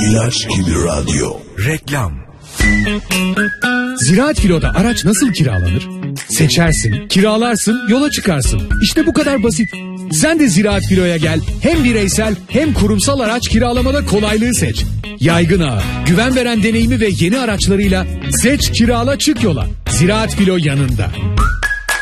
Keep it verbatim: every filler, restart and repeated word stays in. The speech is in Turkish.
İlaç gibi radyo. Reklam. Ziraat Filo'da araç nasıl kiralanır? Seçersin, kiralarsın, yola çıkarsın. İşte bu kadar basit. Sen de Ziraat Filo'ya gel. Hem bireysel hem kurumsal araç kiralamada kolaylığı seç. Yaygın ağı, güven veren deneyimi ve yeni araçlarıyla seç, kirala, çık yola. Ziraat Filo yanında.